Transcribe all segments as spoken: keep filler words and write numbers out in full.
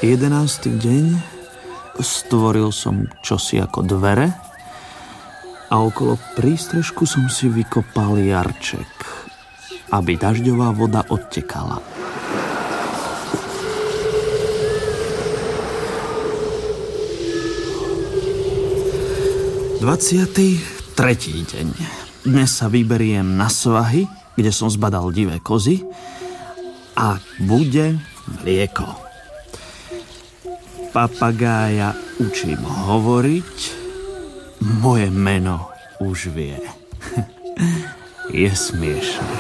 Jedenásty deň stvoril som čosi ako dvere a okolo prístrežku som si vykopal jarček, aby dažďová voda odtekala. dvadsiaty tretí deň. Dnes sa vyberiem na svahy, kde som zbadal divé kozy a bude mlieko. Papagája učím hovoriť, moje meno už vie. Je smiešné.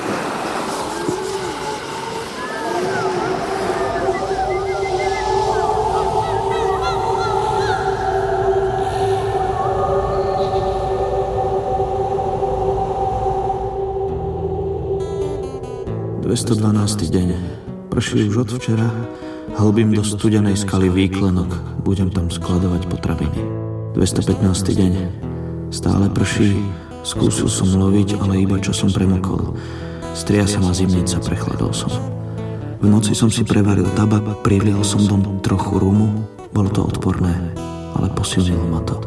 dvestodvanásty deň. Prší už od včera. Hlbím do studenej skaly výklenok. Budem tam skladovať potraviny. dvestopätnásty deň. Stále prší. Skúsil som loviť, ale iba čo som premokol. Striasa ma zimnica, prechladol som. V noci som si prevaril tabak, prilial som do trochu rumu. Bolo to odporné, ale posilnilo ma to.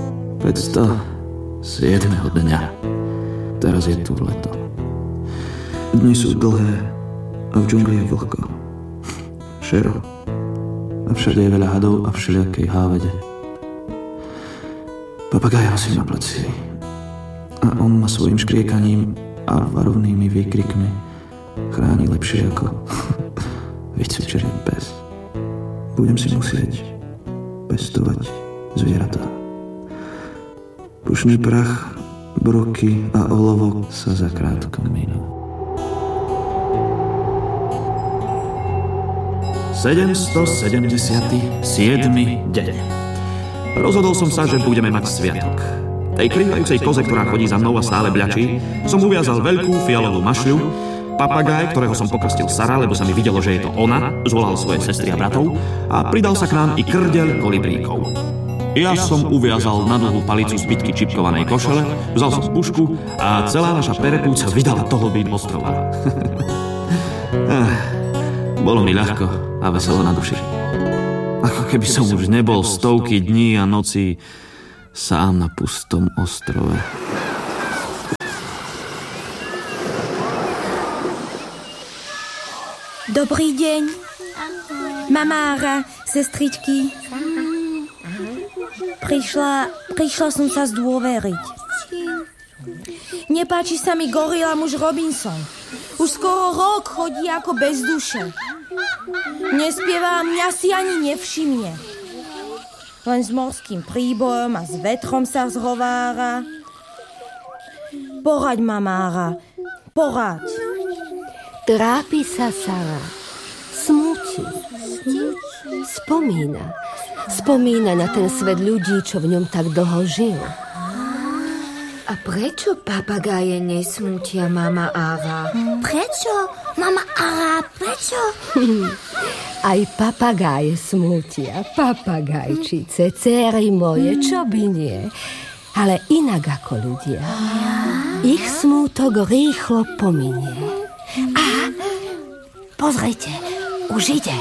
päťstosedem dňa. Teraz je tu leto. Dni sú dlhé a v džungli je vlhko. Šero. A všade je veľa hadov a všelijakej hávede. Papagaj nosí na pleci. A on ma svojim škriekaním a varovnými výkrikmi chráni lepšie ako vycvičený pes. Budem si musieť pestovať zvieratá. Pušný prach, broky a olovo sa zakrátko minú. sedemstosedemdesiaty siedmy deň. Rozhodol som sa, že budeme mať sviatok. Tej krývajúcej koze, ktorá chodí za mnou a stále bľačí, som uviazal veľkú fialovú mašľu. Papagaj, ktorého som pokrstil Sara, lebo sa mi videlo, že je to ona, zvolal svoje sestry a bratov a pridal sa k nám i krdeľ kolibríkov. Ja som uviazal na dlhú palicu zbytky čipkovanej košele, vzal som pušku a celá naša perepúca vydala tohlbín ostrova. Bolo mi ľahko a veselo na duši. Ako keby som už nebol stovky dní a nocí sám na pustom ostrove. Dobrý deň. Mamára, sestričky. Prišla, prišla som sa zdôveriť. Nepáči sa mi gorila muž Robinson. Už skoro rok chodí ako bez duše. Nespieva, mňa si ani nevšimne. Len s morským príbojom a s vetrom sa zhovára. Poraď, mamára, poraď. Trápi sa Sara. Smúti. Spomína. Spomína na ten svet ľudí, čo v ňom tak dlho žil. A prečo papagáje nesmútia, mama Ára? Prečo? Mama Ára, prečo? Aj papagáje smútia, papagajčice, céry moje, čo by nie. Ale inak ako ľudia. Ich smútok rýchlo pominie. A pozrite, už ide.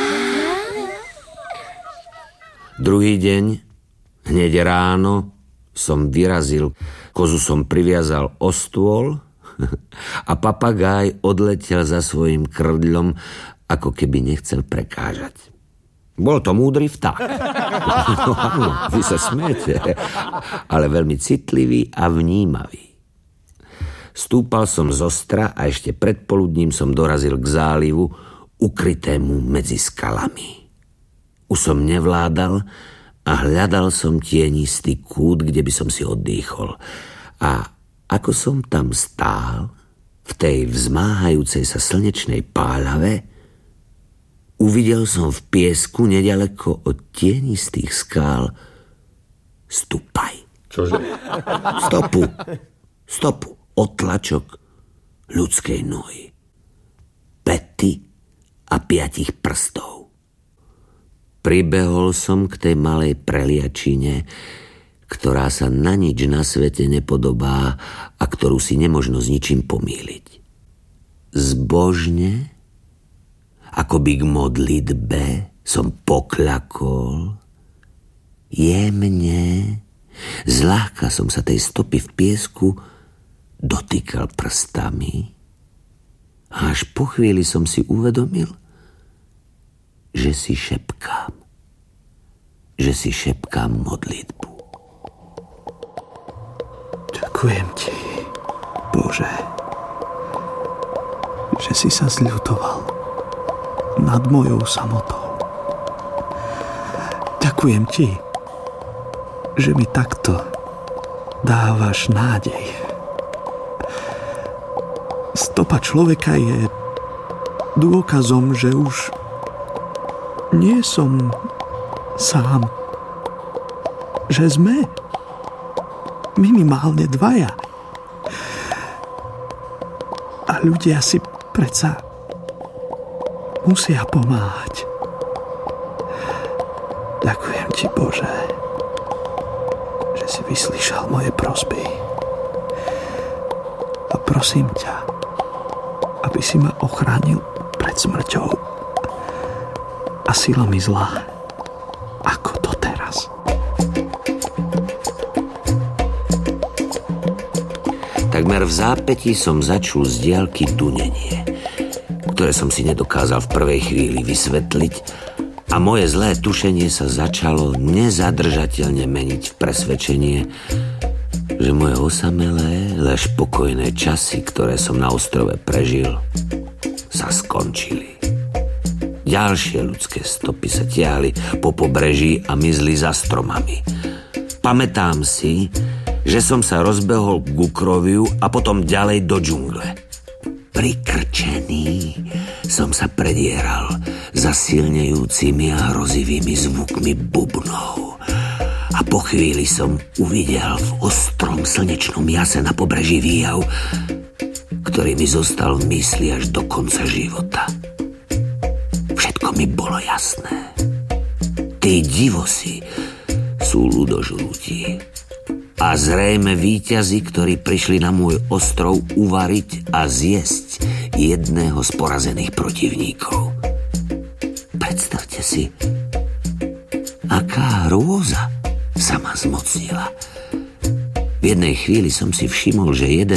Druhý deň, hneď ráno, som vyrazil, kozu som priviazal o stôl a papagáj odletel za svojím krdľom, ako keby nechcel prekážať. Bol to múdry vták. No áno, vy sa smiete, ale veľmi citlivý a vnímavý. Stúpal som z ostra a ešte predpoludním som dorazil k zálivu, ukrytému medzi skalami. Už som nevládal a hľadal som tienistý kút, kde by som si oddychol. A ako som tam stál, v tej vzmáhajúcej sa slnečnej páľave, uvidel som v piesku nedaleko od tienistých skál stupaj. Čože? Stopu. Stopu. Otlačok ľudskej nohy. Päty a piatich prstov. Pribehol som k tej malej preliačine, ktorá sa na nič na svete nepodobá a ktorú si nemožno s ničím pomýliť. Zbožne, akoby k modlitbe, som pokľakol, jemne, zľahka som sa tej stopy v piesku dotýkal prstami a až po chvíli som si uvedomil, že si šepkám, že si šepkám modlitbu. Ďakujem ti, Bože, že si sa zľutoval nad mojou samotou. Ďakujem ti, že mi takto dávaš nádej. Stopa človeka je dôkazom, že už nie som sám. Že sme minimálne dvaja. A ľudia si predsa musia pomáhať. Ďakujem ti, Bože, že si vyslyšal moje prosby. A prosím ťa, aby si ma ochránil pred smrťou a silami zla, ako doteraz. Takmer v zápätí som začul z diaľky dunenie, ktoré som si nedokázal v prvej chvíli vysvetliť, a moje zlé tušenie sa začalo nezadržateľne meniť v presvedčenie, že moje osamelé, lež pokojné časy, ktoré som na ostrove prežil, sa skončili. Ďalšie ľudské stopy sa tiahli po pobreží a mizli za stromami. Pamätám si, že som sa rozbehol k ukroviu a potom ďalej do džungle. Prikrčený som sa predieral za silnejúcimi a hrozivými zvukmi bubnov. A po chvíli som uvidel v ostrom slnečnom jase na pobreží výjav, ktorý mi zostal v mysli až do konca života. Všetko mi bolo jasné. Tí divosi sú ľudožrúti. A zrejme víťazi, ktorí prišli na môj ostrov uvariť a zjesť jedného z porazených protivníkov. Predstavte si, aká hrôza sa ma zmocnila. V jednej chvíli som si všimol, že jeden